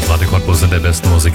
Radio Cottbus in der besten Musik,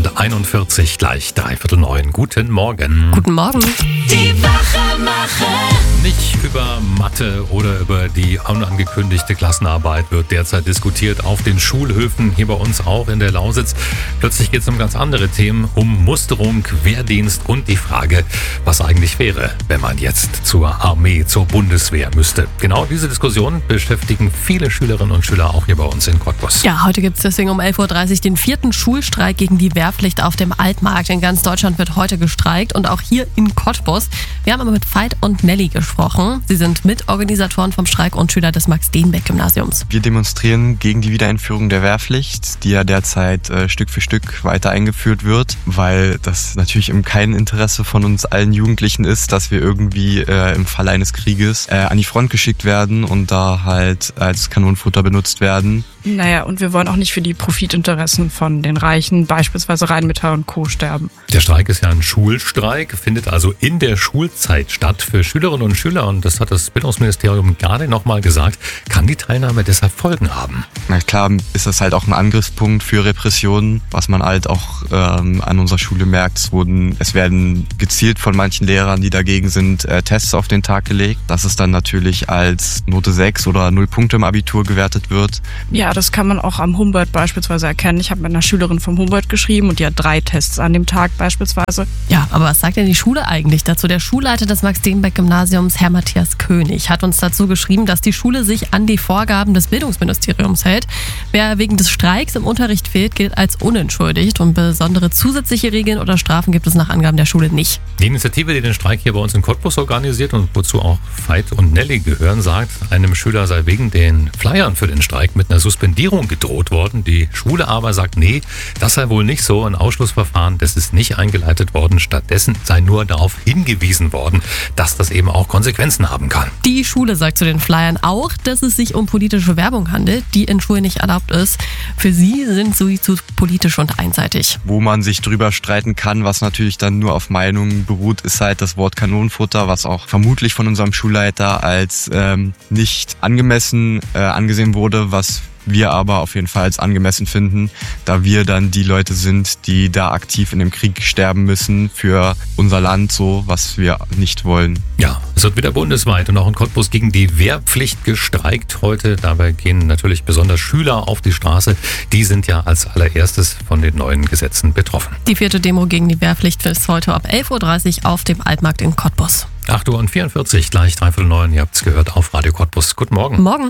8:41, gleich 8:45. Guten Morgen. Guten Morgen. Die Wachmacher. Nicht über Mathe oder über die unangekündigte Klassenarbeit wird derzeit diskutiert auf den Schulhöfen, hier bei uns auch in der Lausitz. Plötzlich geht es um ganz andere Themen, um Musterung, Wehrdienst und die Frage, was eigentlich wäre, wenn man jetzt zur Armee, zur Bundeswehr müsste. Genau diese Diskussion beschäftigen viele Schülerinnen und Schüler auch hier bei uns in Cottbus. Ja, heute gibt es deswegen um 11:30 Uhr den 4. Schulstreik gegen die Wehrpflicht auf dem Altmarkt. In ganz Deutschland wird heute gestreikt und auch hier in Cottbus. Wir haben aber mit Veit und Nelly gesprochen. Sie sind Mitorganisatoren vom Streik und Schüler des Max-Dehlenbeck-Gymnasiums. Wir demonstrieren gegen die Wiedereinführung der Wehrpflicht, die ja derzeit Stück für Stück weiter eingeführt wird, weil das natürlich im keinem Interesse von uns allen Jugendlichen ist, dass wir irgendwie im Falle eines Krieges an die Front geschickt werden und da halt als Kanonenfutter benutzt werden. Naja, und wir wollen auch nicht für die Profitinteressen von den Reichen, beispielsweise Rheinmetall und Co. sterben. Der Streik ist ja ein Schulstreik, findet also in der Schulzeit statt für Schülerinnen und Schüler. Und das hat das Bildungsministerium gerade nochmal gesagt, kann die Teilnahme deshalb Folgen haben. Na klar ist das halt auch ein Angriffspunkt für Repressionen, was man halt auch an unserer Schule merkt. Es werden gezielt von manchen Lehrern, die dagegen sind, Tests auf den Tag gelegt, dass es dann natürlich als Note 6 oder 0 Punkte im Abitur gewertet wird. Ja, das kann man auch am Humboldt beispielsweise erkennen. Ich habe mit einer Schülerin vom Humboldt geschrieben und die hat 3 Tests an dem Tag beispielsweise. Ja, aber was sagt denn die Schule eigentlich dazu? Der Schulleiter des Max-Dehlenbeck-Gymnasiums, Herr Matthias König, hat uns dazu geschrieben, dass die Schule sich an die Vorgaben des Bildungsministeriums hält. Wer wegen des Streiks im Unterricht fehlt, gilt als unentschuldigt und besondere zusätzliche Regeln oder Strafen gibt es nach Angaben der Schule nicht. Die Initiative, die den Streik hier bei uns in Cottbus organisiert und wozu auch Veit und Nelly gehören, sagt, einem Schüler sei wegen den Flyern für den Streik mit einer Suspendierung gedroht worden. Die Schule aber sagt, nee, das sei wohl nicht so. Ein Ausschlussverfahren, das ist nicht eingeleitet worden. Stattdessen sei nur darauf hingewiesen worden, dass das eben auch Konsequenzen haben kann. Die Schule sagt zu den Flyern auch, dass es sich um politische Werbung handelt, die in Schulen nicht erlaubt ist. Für sie sind sie zu politisch und einseitig. Wo man sich drüber streiten kann, was natürlich dann nur auf Meinungen beruht, ist halt das Wort Kanonenfutter, was auch vermutlich von unserem Schulleiter als nicht angemessen angesehen wurde, was wir aber auf jeden Fall als angemessen finden, da wir dann die Leute sind, die da aktiv in dem Krieg sterben müssen für unser Land, so was wir nicht wollen. Ja, es wird wieder bundesweit und auch in Cottbus gegen die Wehrpflicht gestreikt heute. Dabei gehen natürlich besonders Schüler auf die Straße. Die sind ja als allererstes von den neuen Gesetzen betroffen. Die 4. Demo gegen die Wehrpflicht ist heute ab 11:30 Uhr auf dem Altmarkt in Cottbus. 8:44, gleich 8:45. Ihr habt es gehört auf Radio Cottbus. Guten Morgen. Morgen.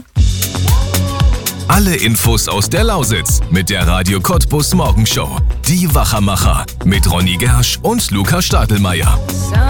Alle Infos aus der Lausitz mit der Radio Cottbus Morgenshow. Die Wachmacher mit Ronny Gersch und Lukas Stadelmeier.